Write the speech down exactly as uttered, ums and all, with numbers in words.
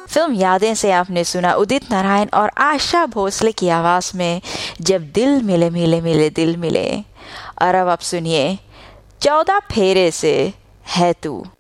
Film यादें से आपने सुना उदित नारायण और आशा भोसले की आवाज़ में जब दिल मिले मिले मिले दिल मिले। और अब आप सुनिए चौदह फेरे से है तू।